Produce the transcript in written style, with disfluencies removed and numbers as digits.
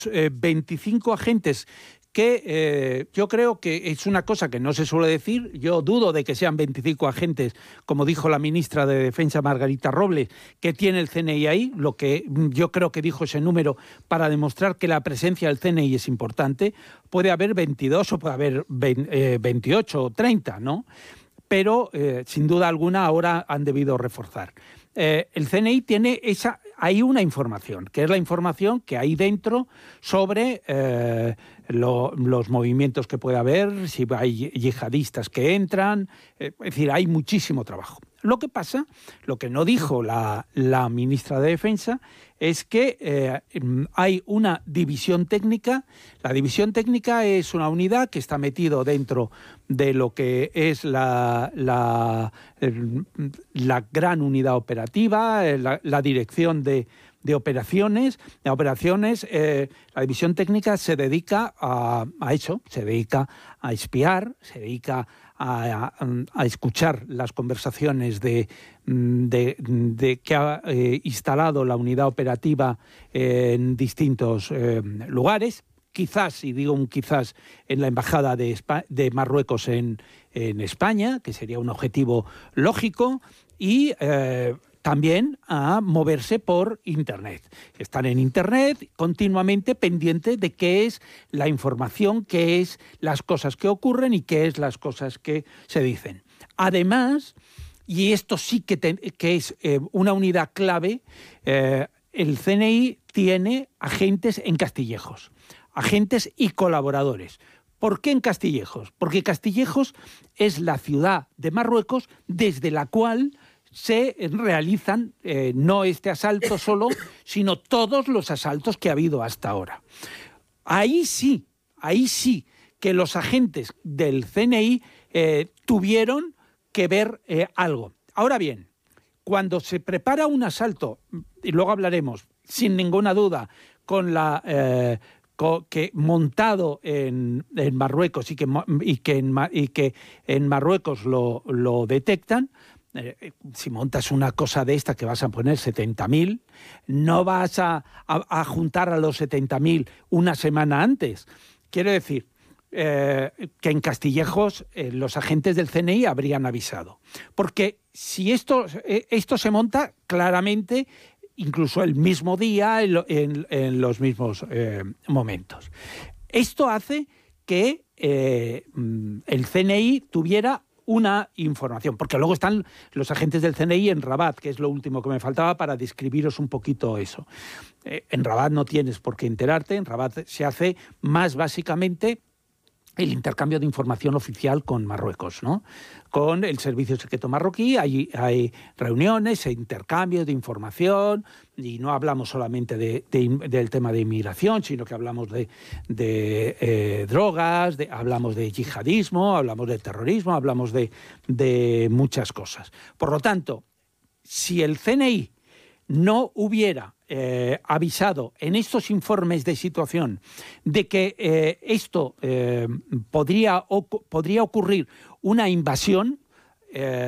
25 agentes que yo creo que es una cosa que no se suele decir. Yo dudo de que sean 25 agentes, como dijo la ministra de Defensa, Margarita Robles, que tiene el CNI ahí, lo que yo creo que dijo ese número para demostrar que la presencia del CNI es importante. Puede haber 22 o puede haber 28 o 30, ¿no? Pero, sin duda alguna, ahora han debido reforzar. El CNI tiene hay una información, que es la información que hay dentro sobre los movimientos que puede haber, si hay yihadistas que entran, es decir, hay muchísimo trabajo. Lo que pasa, lo que no dijo la ministra de Defensa, es que hay una división técnica. La división técnica es una unidad que está metido dentro de lo que es la gran unidad operativa, la dirección de operaciones. La división técnica se dedica a eso, se dedica a espiar, se dedica a escuchar las conversaciones que ha instalado la unidad operativa en distintos lugares. Quizás, y digo un quizás, en la Embajada de Marruecos en España, que sería un objetivo lógico, y también a moverse por Internet. Están en Internet continuamente pendientes de qué es la información, qué es las cosas que ocurren y qué es las cosas que se dicen. Además, y esto sí que es una unidad clave, el CNI tiene agentes en Castillejos, agentes y colaboradores. ¿Por qué en Castillejos? Porque Castillejos es la ciudad de Marruecos desde la cual se realizan no este asalto solo, sino todos los asaltos que ha habido hasta ahora. Ahí sí que los agentes del CNI tuvieron que ver algo. Ahora bien, cuando se prepara un asalto, y luego hablaremos, sin ninguna duda, con que montado en Marruecos y que en Marruecos lo detectan. Si montas una cosa de esta que vas a poner 70.000, no vas a juntar a los 70.000 una semana antes. Quiero decir que en Castillejos los agentes del CNI habrían avisado. Porque si esto se monta claramente, incluso el mismo día, en los mismos momentos. Esto hace que el CNI tuviera una información, porque luego están los agentes del CNI en Rabat, que es lo último que me faltaba para describiros un poquito eso. En Rabat no tienes por qué enterarte, en Rabat se hace más básicamente el intercambio de información oficial con Marruecos, ¿no? Con el Servicio Secreto marroquí hay reuniones e intercambio de información, y no hablamos solamente del tema de inmigración, sino que hablamos de drogas, hablamos de yihadismo, hablamos de terrorismo, hablamos de muchas cosas. Por lo tanto, si el CNI no hubiera avisado en estos informes de situación de que esto podría ocurrir una invasión,